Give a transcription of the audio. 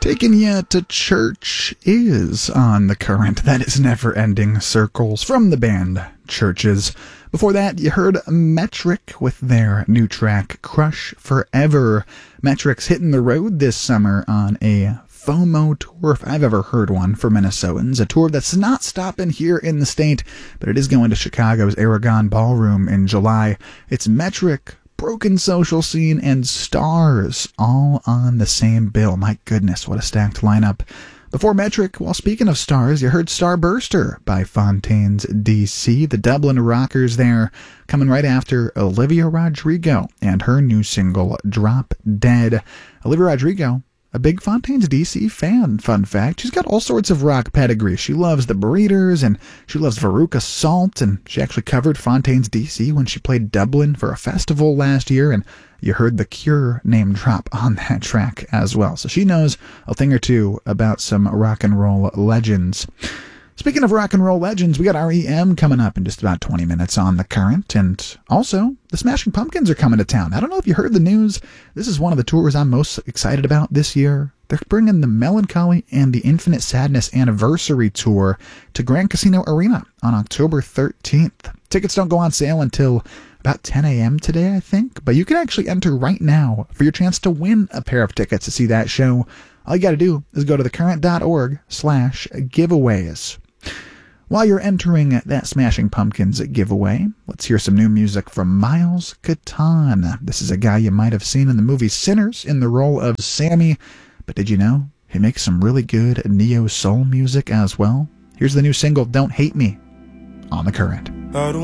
Taking you to church is on the current. That is Never-Ending Circles from the band Churches. Before that, you heard Metric with their new track, Crush Forever. Metric's hitting the road this summer on a FOMO tour, if I've ever heard one, for Minnesotans. A tour that's not stopping here in the state, but it is going to Chicago's Aragon Ballroom in July. It's Metric, Broken Social Scene, and Stars all on the same bill. My goodness, what a stacked lineup. Before Metric, well, speaking of stars, you heard Starburster by Fontaines DC, the Dublin Rockers there, coming right after Olivia Rodrigo and her new single, Drop Dead. Olivia Rodrigo, a big Fontaines DC fan, fun fact. She's got all sorts of rock pedigree. She loves the Breeders, and she loves Veruca Salt, and she actually covered Fontaines DC when she played Dublin for a festival last year, and you heard The Cure name drop on that track as well. So she knows a thing or two about some rock and roll legends. Speaking of rock and roll legends, we got REM coming up in just about 20 minutes on The Current, and also the Smashing Pumpkins are coming to town. I don't know if you heard the news. This is one of the tours I'm most excited about this year. They're bringing the Melancholy and the Infinite Sadness Anniversary Tour to Grand Casino Arena on October 13th. Tickets don't go on sale until about 10 a.m. today, I think, but you can actually enter right now for your chance to win a pair of tickets to see that show. All you got to do is go to thecurrent.org/giveaways. While you're entering that Smashing Pumpkins giveaway, let's hear some new music from Miles Catan. This is a guy you might have seen in the movie Sinners in the role of Sammy, but did you know he makes some really good neo-soul music as well? Here's the new single, Don't Hate Me, on The Current.